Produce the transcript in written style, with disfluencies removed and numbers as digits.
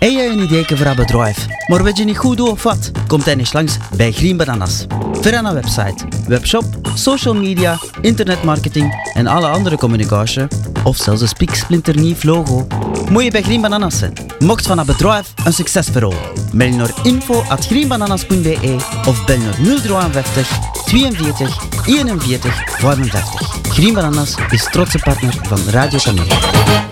Heb je een idee voor een bedrijf, maar weet je niet goed hoe of wat? Kom dan eens langs bij Green Bananas. Via een website, webshop, social media, internetmarketing en alle andere communicatie, of zelfs een spiksplinternieuw logo, moet je bij Green Bananas zijn. Mocht van een bedrijf een succesverhaal. Mail naar info@greenbananas.be of bel naar 053 42 41 55. Green Bananas is trotse partner van Radio Camille.